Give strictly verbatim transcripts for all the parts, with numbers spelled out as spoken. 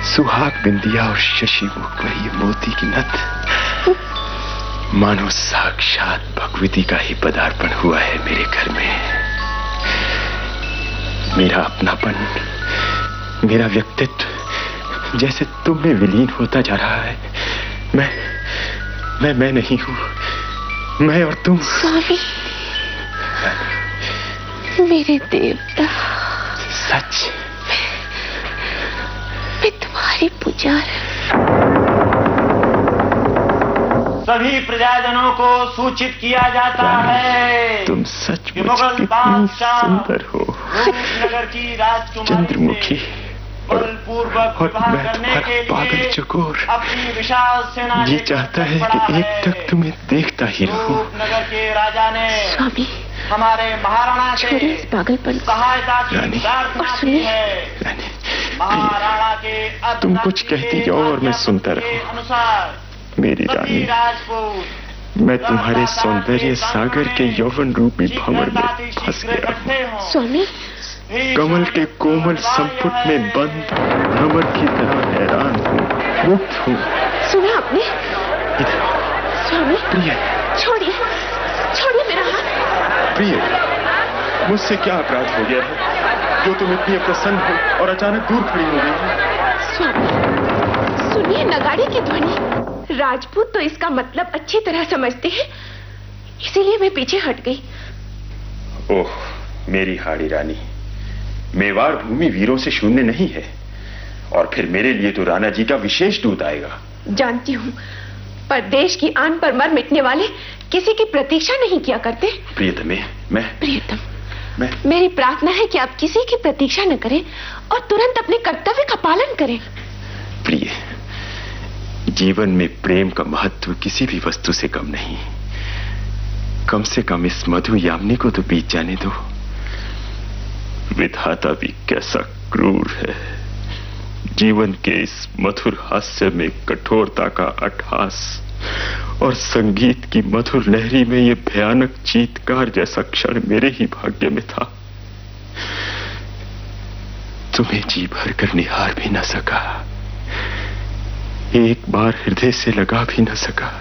सुहाग बिंदिया और शशि मुख में ये मोती की नथ, मानो साक्षात भगवती का ही पदार्पण हुआ है मेरे घर में। मेरा अपनापन, मेरा व्यक्तित्व जैसे तुम में विलीन होता जा रहा है। मैं मैं मैं नहीं हूं, मैं और तुम। स्वामी, मेरे देवता। सच? मैं तुम्हारी पुजारी। सभी प्रजाजनों को सूचित किया जाता है तुम सच कि मुगल बादशाह सुंदर हो, नगर की राजकुमारी चंद्रमुखी, और, बलपूर्वक और विवाह मैं करने तुम्हारा के पागल लिए चकोर अपनी विशाल सेना जी चाहता है कि एक तक तुम्हें देखता ही रहूं। नगर के राजा ने स्वामी, हमारे महाराणा से पागलपन सहायता की प्रार्थना की है। महाराणा के तुम कुछ कहती जाओ और मैं सुनता रहूं। अनुसार मेरी रानी, मैं तुम्हारे सौंदर्य सागर के यौवन रूपी भंवर में फंस गया हूँ। स्वामी, कमल के कोमल संपुट में बंद भ्रमर की तरह हैरान हूँ, मुक्त हूँ। सुना आपने? स्वामी, प्रिय, छोड़िए, छोड़िए मेरा हाथ। प्रिय, मुझसे क्या अपराध हो गया है जो तुम इतनी प्रसन्न हो और अचानक दूर खड़ी हो गई हो? स्वामी, सुनिए नगाड़े की ध्वनि। राजपूत तो इसका मतलब अच्छी तरह समझते हैं, इसीलिए मैं पीछे हट गई। ओह मेरी हाड़ी रानी, मेवाड़ भूमि वीरों से शून्य नहीं है, और फिर मेरे लिए तो राणा जी का विशेष दूत आएगा। जानती हूँ, पर देश की आन पर मर मिटने वाले किसी की प्रतीक्षा नहीं किया करते। प्रियतमे, मैं प्रियतम, मैं मेरी प्रार्थना है कि आप किसी की प्रतीक्षा न करें और तुरंत अपने कर्तव्य का पालन करें। प्रिय, जीवन में प्रेम का महत्व किसी भी वस्तु से कम नहीं। कम से कम इस मधु यामिनी को तो बीत जाने दो। विधाता भी कैसा क्रूर है, जीवन के इस मधुर हास्य में कठोरता का अट्ठास और संगीत की मधुर लहरी में ये भयानक चीत्कार जैसा क्षण मेरे ही भाग्य में था। तुम्हें जी भर कर निहार भी न सका, एक बार हृदय से लगा भी न सका।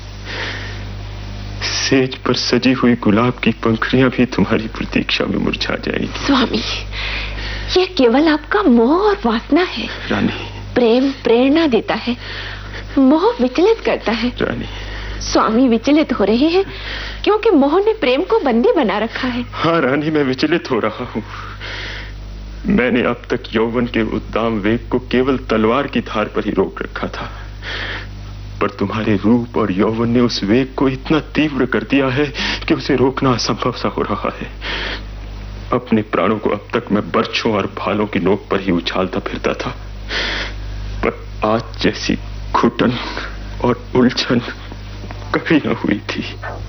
सेज पर सजी हुई गुलाब की पंखुड़ियां भी तुम्हारी प्रतीक्षा में मुरझा जाएंगी। स्वामी, ये केवल आपका मोह और वासना है। रानी, प्रेम प्रेरणा देता है, मोह विचलित करता है। रानी, स्वामी विचलित हो रहे हैं क्योंकि मोह ने प्रेम को बंदी बना रखा है। हाँ रानी, मैं विचलित हो रहा हूँ। मैंने अब तक यौवन के उद्दाम वेग को केवल तलवार की धार पर ही रोक रखा था, पर तुम्हारे रूप और यौवन ने उस वेग को इतना तीव्र कर दिया है कि उसे रोकना असंभव सा हो रहा है। अपने प्राणों को अब तक मैं बर्छों और भालों की नोक पर ही उछालता फिरता था, पर आज जैसी घुटन और उलझन कभी न हुई थी।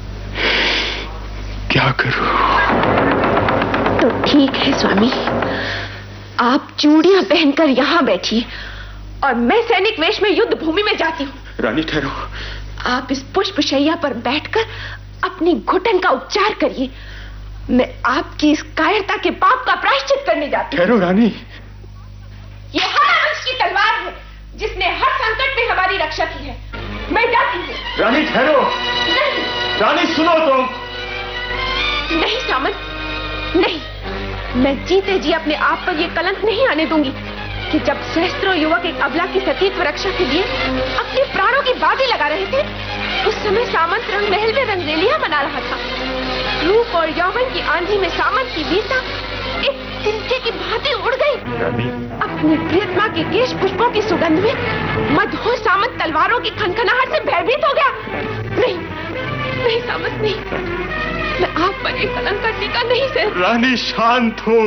क्या करूं? तो ठीक है स्वामी, आप चूड़ियां पहनकर यहाँ बैठिए और मैं सैनिक वेश में युद्ध भूमि में जाती हूँ। रानी ठहरो। आप इस पुष्पशैया पर बैठकर अपनी घुटन का उपचार करिए। मैं आपकी इस कायरता के पाप का प्रायश्चित करने जाती हूँ। ठहरो रानी। ये हरवंश की तलवार है जिसने हर संकट में हमारी रक्षा की है। मैं जाती हूँ। रानी ठहरो। नहीं रानी सुनो तुम। नहीं सामंत, नहीं, मैं जीते जी अपने आप पर यह कलंक नहीं आने दूंगी कि जब सहस्त्रों युवक एक अबला की सतीत्व रक्षा के लिए अपने प्राणों की बाजी लगा रहे थे, उस समय सामंत रंग महल में रंगरेलियां मना रहा था। रूप और यौवन की आंधी में सामंत की वीरता एक तिनके की भांति उड़ गई। अपनी प्रियतमा के केश पुष्पों की सुगंध में मदहोश सामंत तलवारों की खनखनाहट से भयभीत हो गया। नहीं, नहीं सामंत, नहीं, मैं आप पर एक कलंक का टीका नहीं सह। रानी शांत हो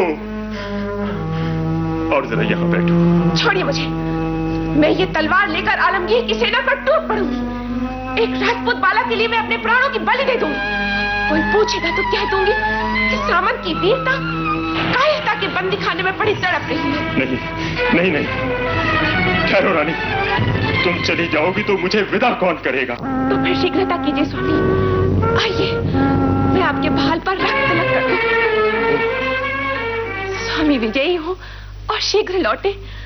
और जरा यहाँ बैठो। छोड़िए मुझे, मैं ये तलवार लेकर आलमगीर की सेना पर टूट पड़ूंगी। एक राजपूत बाला के लिए मैं अपने प्राणों की बलि दे दूंगी। कोई पूछेगा तो कह दूंगी कि सामंत की वीरता कायरता के बंदी खाने में पड़ी तड़प रही है। नहीं, नहीं, नहीं, ठहरो रानी, तुम चली जाओगी तो मुझे विदा कौन करेगा? तो फिर शीघ्रता कीजिए स्वामी, आइए मैं आपके भाल पर रक्त तिलक कर दूं। स्वामी विजयी हो और शीघ्र लौटे।